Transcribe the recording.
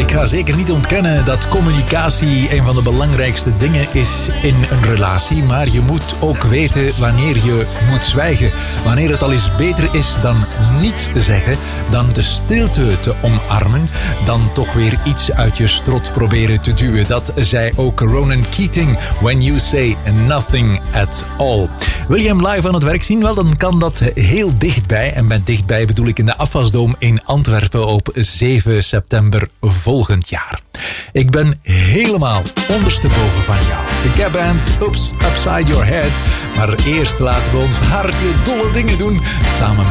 Ik ga zeker niet ontkennen dat communicatie een van de belangrijkste dingen is in een relatie. Maar je moet ook weten wanneer je moet zwijgen. Wanneer het al eens beter is dan niets te zeggen, dan de stilte te omarmen, dan toch weer iets uit je strot proberen te duwen. Dat zei ook Ronan Keating, when you say nothing at all. Wil je hem live aan het werk zien? Wel, dan kan dat heel dichtbij. En met dichtbij bedoel ik in de Afwasdome in Antwerpen op 7 september volgend jaar. Ik ben helemaal ondersteboven van jou. De Gap Band, Oops, Upside Your Head. Maar eerst laten we ons hartje dolle dingen doen samen met